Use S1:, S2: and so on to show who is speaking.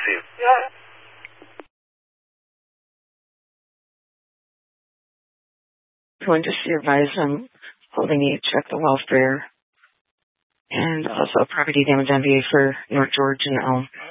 S1: receive. Yeah.
S2: Going to supervise them, holding you, check the welfare, and also property damage on VA for North George and Elm.